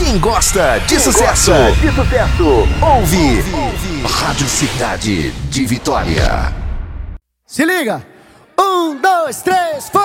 Quem gosta de sucesso, ouve Rádio Cidade de Vitória. Se liga! 1, 2, 3,